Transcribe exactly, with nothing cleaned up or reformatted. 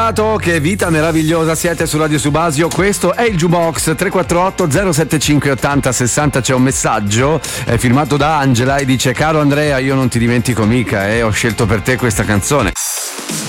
ritrovato, che vita meravigliosa, siete su Radio Subasio, questo è il Jukebox. Tre quattro otto zero sette cinque otto zero sei zero. C'è un messaggio è firmato da Angela e dice: caro Andrea, io non ti dimentico mica, eh, ho scelto per te questa canzone.